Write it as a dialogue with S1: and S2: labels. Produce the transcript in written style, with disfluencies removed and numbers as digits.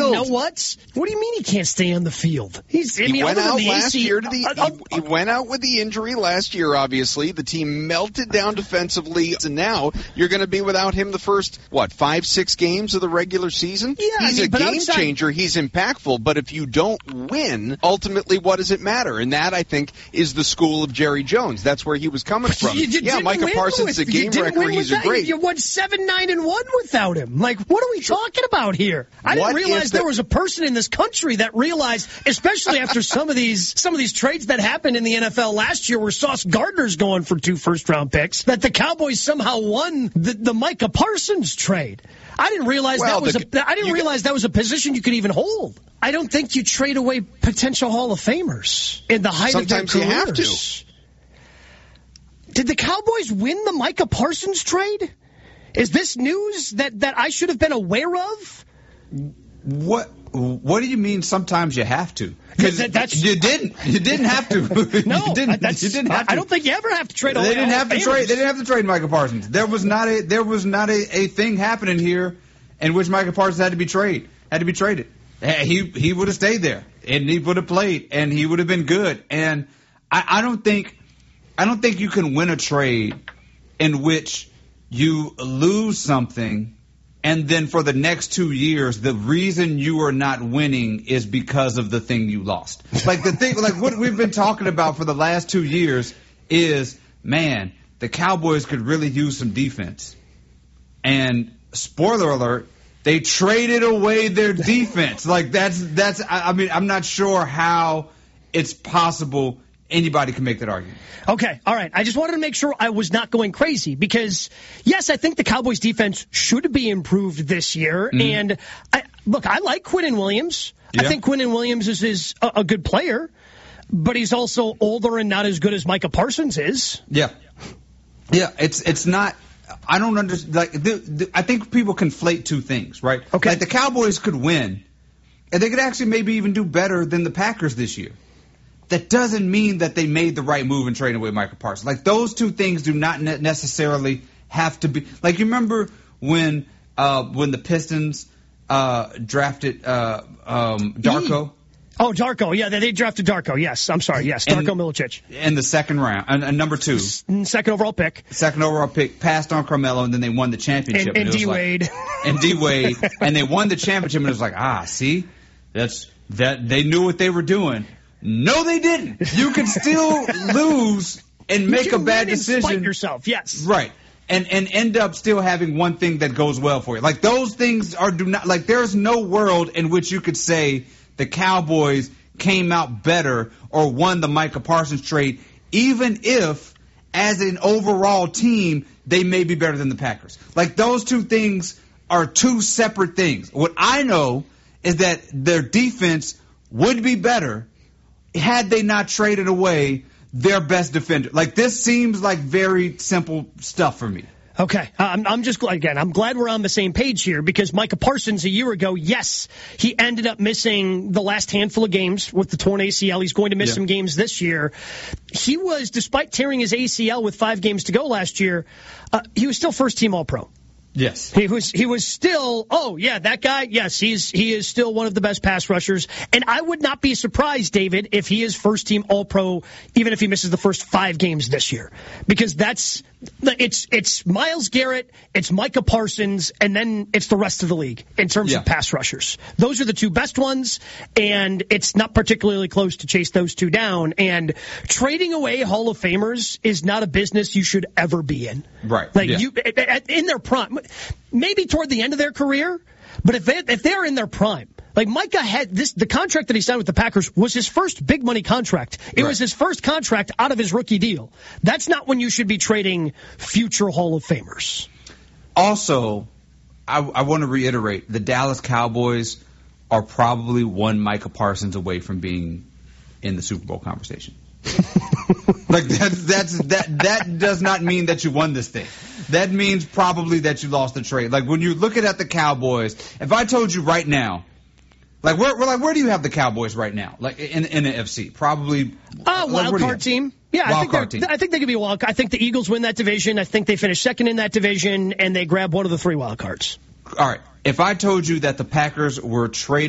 S1: you know what? What do you mean he can't stay on the field? He went out last year.
S2: He went out with the injury last year, obviously. The team melted down defensively, and now you're going to be without him the first, 5-6 games of the regular season?
S1: Yeah,
S2: he's a game changer. He's impactful. But if you don't win, ultimately, what does it matter? And that, I think, is the school of Jerry Jones. That's where he was coming from. Micah Parsons is a game wrecker. He's a great.
S1: You won 7-9-1 without him. Like, what are we talking about here? I didn't realize there was a person in this country that realized, especially after some of these trades that happened in the NFL last year, where Sauce Gardner's going for 2 first-round picks, that the Cowboys somehow won the Micah Parsons trade. I didn't realize that was a position you could even hold. I don't think you trade away potential Hall of Famers in the height of their careers.
S2: Sometimes you have to.
S1: Did the Cowboys win the Micah Parsons trade? Is this news that I should have been aware of?
S3: What do you mean sometimes you have to? Because you didn't have to.
S1: No,
S3: you didn't have to.
S1: I don't think you ever have to trade away.
S3: They didn't have to trade. They didn't have to trade Micah Parsons. There was not a thing happening here in which Micah Parsons had to be traded. He would have stayed there and he would have played and he would have been good. And I don't think you can win a trade in which you lose something, and then for the next 2 years, the reason you are not winning is because of the thing you lost. Like what we've been talking about for the last 2 years is, man, the Cowboys could really use some defense. And spoiler alert, they traded away their defense. Like I'm not sure how it's possible anybody can make that argument.
S1: Okay, all right. I just wanted to make sure I was not going crazy because, yes, I think the Cowboys' defense should be improved this year. Mm. And, I like Quinnen Williams. Yeah. I think Quinnen Williams is a good player, but he's also older and not as good as Micah Parsons is.
S3: Yeah. Yeah, it's not – I don't understand. I think people conflate two things, right?
S1: Okay.
S3: Like the Cowboys could win, and they could actually maybe even do better than the Packers this year. That doesn't mean that they made the right move in trading away Micah Parsons. Like, those two things do not necessarily have to be. Like, you remember when the Pistons drafted Darko?
S1: Oh, Darko. Yeah, they drafted Darko. Yes, I'm sorry. Yes, Darko Milicic.
S3: In the second round, number 2.
S1: Second overall pick.
S3: Second overall pick, passed on Carmelo, and then they won the championship.
S1: And D-Wade.
S3: And D-Wade. And they won the championship, and it was like, see? They knew what they were doing. No, they didn't. You can still lose and make a bad decision.
S1: Spite yourself, yes.
S3: Right. And end up still having one thing that goes well for you. Like, those things there's no world in which you could say the Cowboys came out better or won the Micah Parsons trade, even if, as an overall team, they may be better than the Packers. Like, those two things are two separate things. What I know is that their defense would be better had they not traded away their best defender. Like, this seems like very simple stuff for me.
S1: Okay. I'm just glad, again, I'm glad we're on the same page here because Micah Parsons a year ago, yes, he ended up missing the last handful of games with the torn ACL. He's going to miss some games this year. He was, despite tearing his ACL with 5 games to go last year, he was still first-team All-Pro.
S3: Yes.
S1: He was still, that guy, yes, he is still one of the best pass rushers. And I would not be surprised, David, if he is first team All-Pro, even if he misses the first 5 games this year. Because it's Myles Garrett, it's Micah Parsons, and then it's the rest of the league in terms of pass rushers. Those are the 2 best ones, and it's not particularly close to chase those 2 down. And trading away Hall of Famers is not a business you should ever be in.
S3: Right.
S1: In their prime. Maybe toward the end of their career, but if they're in their prime, like Micah had the contract that he signed with the Packers was his first big money contract. It was his first contract out of his rookie deal. That's not when you should be trading future Hall of Famers.
S3: Also, I want to reiterate, the Dallas Cowboys are probably one Micah Parsons away from being in the Super Bowl conversation. Like that does not mean that you won this thing. That means probably that you lost the trade. Like, when you're looking at the Cowboys, if I told you right now, like, where do you have the Cowboys right now? Like, in the NFC, probably
S1: wild card team. Yeah, I think they could be a wild card. I think the Eagles win that division. I think they finish second in that division, and they grab one of the 3 wild cards.
S3: All right. If I told you that the Packers were trading